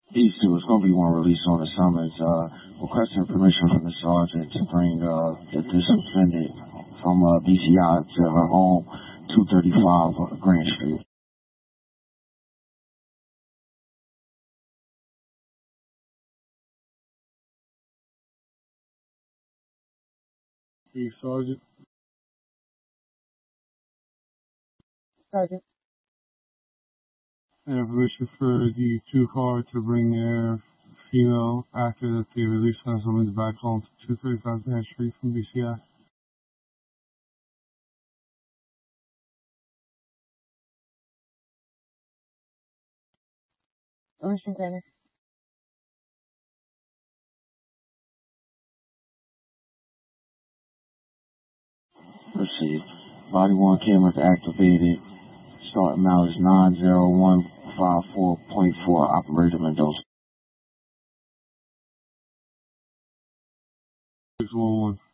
These two, it's going to be one release on the summons. Requesting permission from the sergeant to bring the disoffended from BCI to her home, 235 Grand Street. Chief Sergeant. Sergeant. I have permission for the 2 car to bring their female actor that they released on summons back home to 235 Grand Street from BCI. Permission granted. Proceed. Body 1 cameras activated. Start amount is 90154.4. Operator Mendoza. 611.